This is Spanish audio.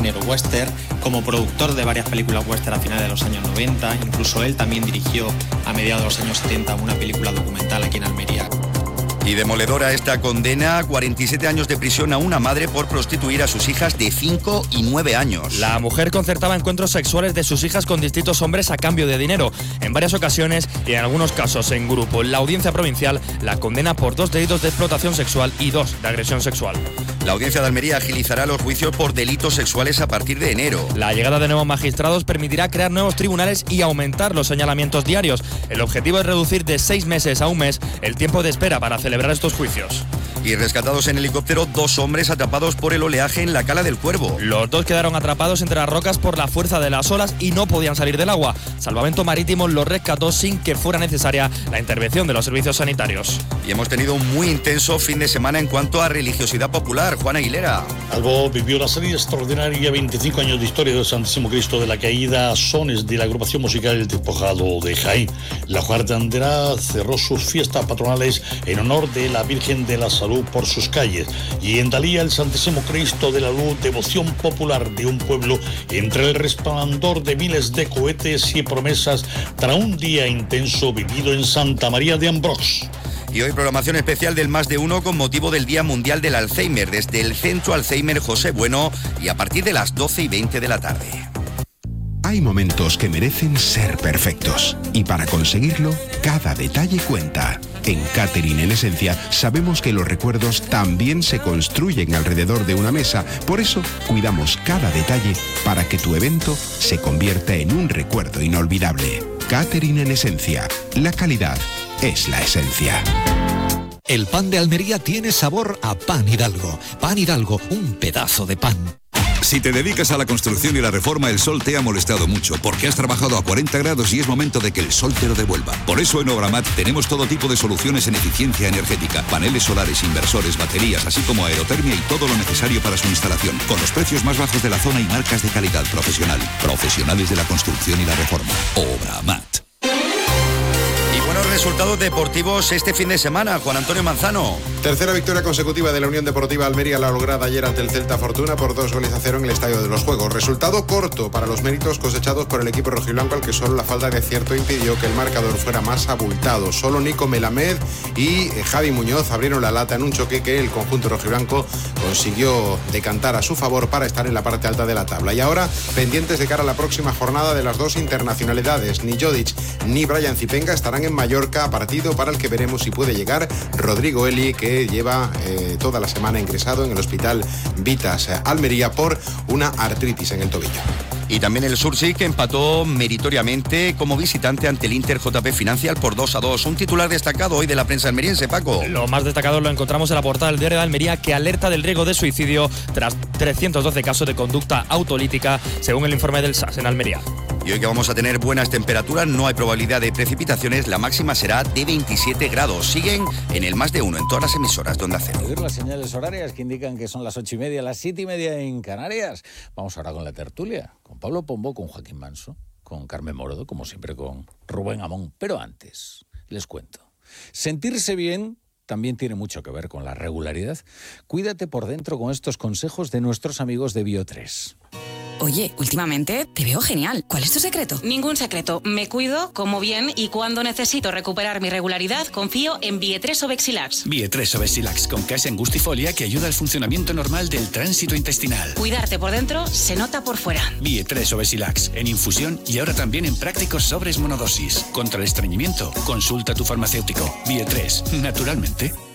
género western, como productor de varias películas western a finales de los años 90. Incluso él también dirigió a mediados de los años 70 una película documental aquí en Almería. Y demoledora esta condena, 47 años de prisión a una madre por prostituir a sus hijas de 5 y 9 años. La mujer concertaba encuentros sexuales de sus hijas con distintos hombres a cambio de dinero, en varias ocasiones y en algunos casos en grupo. La audiencia provincial la condena por 2 delitos de explotación sexual y 2 de agresión sexual. La audiencia de Almería agilizará los juicios por delitos sexuales a partir de enero. La llegada de nuevos magistrados permitirá crear nuevos tribunales y aumentar los señalamientos diarios. El objetivo es reducir de 6 meses a un mes el tiempo de espera para celebrar estos juicios. Y rescatados en helicóptero 2 hombres atrapados por el oleaje en la Cala del Cuervo. Los 2 quedaron atrapados entre las rocas por la fuerza de las olas y no podían salir del agua. Salvamento Marítimo los rescató sin que fuera necesaria la intervención de los servicios sanitarios. Y hemos tenido un muy intenso fin de semana en cuanto a religiosidad popular. Juan Aguilera. Albo vivió la serie extraordinaria 25 años de historia del Santísimo Cristo de la Caída, sones de la agrupación musical El Despojado de Jaén. La cuartandera cerró sus fiestas patronales en honor de la Virgen de la Salud por sus calles, y en Dalía el Santísimo Cristo de la Luz, devoción popular de un pueblo entre el resplandor de miles de cohetes y promesas tras un día intenso vivido en Santa María de Ambrós. Y hoy programación especial del Más de Uno con motivo del Día Mundial del Alzheimer desde el Centro Alzheimer José Bueno y a partir de las 12:20 de la tarde. Hay momentos que merecen ser perfectos y para conseguirlo, cada detalle cuenta. En Catering en Esencia sabemos que los recuerdos también se construyen alrededor de una mesa, por eso cuidamos cada detalle para que tu evento se convierta en un recuerdo inolvidable. Catering en Esencia, la calidad es la esencia. El pan de Almería tiene sabor a Pan Hidalgo. Pan Hidalgo, un pedazo de pan. Si te dedicas a la construcción y la reforma, el sol te ha molestado mucho, porque has trabajado a 40 grados y es momento de que el sol te lo devuelva. Por eso en Obramat tenemos todo tipo de soluciones en eficiencia energética, paneles solares, inversores, baterías, así como aerotermia y todo lo necesario para su instalación, con los precios más bajos de la zona y marcas de calidad profesional. Profesionales de la construcción y la reforma. Obramat. Buenos resultados deportivos este fin de semana. Juan Antonio Manzano. Tercera victoria consecutiva de la Unión Deportiva Almería, la lograda ayer ante el Celta Fortuna por 2-0 en el Estadio de los Juegos. Resultado corto para los méritos cosechados por el equipo rojiblanco, al que solo la falta de acierto impidió que el marcador fuera más abultado. Solo Nico Melamed y Javi Muñoz abrieron la lata en un choque que el conjunto rojiblanco consiguió decantar a su favor para estar en la parte alta de la tabla. Y ahora, pendientes de cara a la próxima jornada de las 2 internacionalidades. Ni Jodic ni Brian Zipenga estarán en Mallorca, partido para el que veremos si puede llegar Rodrigo Eli, que lleva toda la semana ingresado en el Hospital Vitas Almería por una artritis en el tobillo. Y también el Sursic empató meritoriamente como visitante ante el Inter JP Financial por 2-2. Un titular destacado hoy de la prensa almeriense, Paco. Lo más destacado lo encontramos en la portada del diario de Almería, que alerta del riesgo de suicidio tras 312 casos de conducta autolítica, según el informe del SAS en Almería. Y hoy que vamos a tener buenas temperaturas, no hay probabilidad de precipitaciones, la máxima será de 27 grados. Siguen en el Más de Uno en todas las emisoras donde hacen. Las señales horarias que indican que son las 8:30, las 7:30 en Canarias. Vamos ahora con la tertulia, con Pablo Pombo, con Joaquín Manso, con Carmen Morodo, como siempre con Rubén Amón. Pero antes, les cuento. Sentirse bien también tiene mucho que ver con la regularidad. Cuídate por dentro con estos consejos de nuestros amigos de Bio3. Oye, últimamente te veo genial. ¿Cuál es tu secreto? Ningún secreto. Me cuido, como bien y cuando necesito recuperar mi regularidad, confío en Bie3 Obexilax. Bie3 Obexilax con Caes Angustifolia que ayuda al funcionamiento normal del tránsito intestinal. Cuidarte por dentro se nota por fuera. Bie3 Obexilax en infusión y ahora también en prácticos sobres monodosis. Contra el estreñimiento, consulta a tu farmacéutico. Bie3, naturalmente.